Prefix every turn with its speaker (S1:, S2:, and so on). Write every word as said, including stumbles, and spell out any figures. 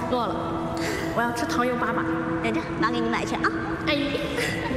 S1: 饿了，我要吃糖油粑粑。
S2: 等着，妈给你买去啊。
S1: 哎。